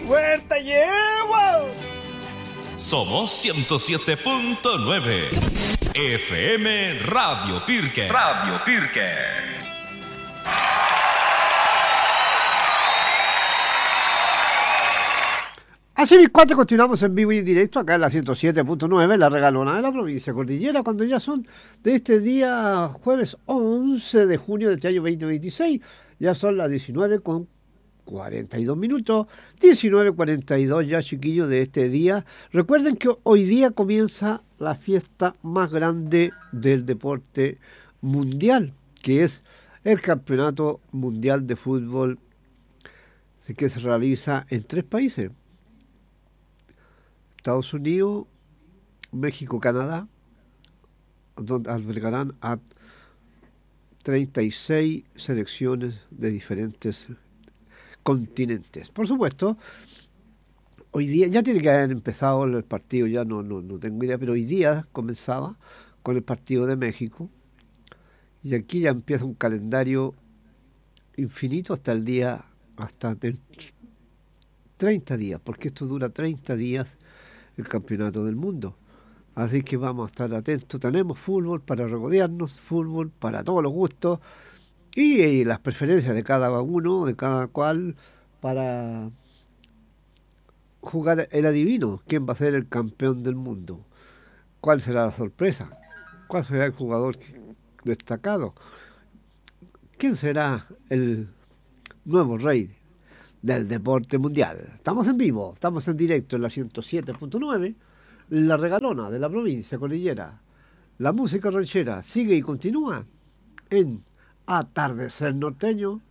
¡Huerta yegua! Somos 107.9 FM Radio Pirque. Radio Pirque. Así mis cuatro, continuamos en vivo y en directo acá en la 107.9, la regalona de la provincia Cordillera, cuando ya son de este día jueves 11 de junio de este año 2026, ya son las 19:42 minutos, 19:42 ya, chiquillos, de este día. Recuerden que hoy día comienza la fiesta más grande del deporte mundial, que es el Campeonato Mundial de Fútbol, que se realiza en 3 países. Estados Unidos, México, Canadá, donde albergarán a 36 selecciones de diferentes continentes. Por supuesto, hoy día ya tiene que haber empezado el partido, ya no tengo idea, pero hoy día comenzaba con el partido de México y aquí ya empieza un calendario infinito hasta el día, hasta 30 días, porque esto dura 30 días el campeonato del mundo. Así que vamos a estar atentos. Tenemos fútbol para regodearnos, fútbol para todos los gustos y las preferencias de cada uno, de cada cual, para jugar el adivino. ¿Quién va a ser el campeón del mundo? ¿Cuál será la sorpresa? ¿Cuál será el jugador destacado? ¿Quién será el nuevo rey del deporte mundial? Estamos en vivo, estamos en directo en la 107.9, la regalona de la provincia Cordillera. La música ranchera sigue y continúa en Atardecer Norteño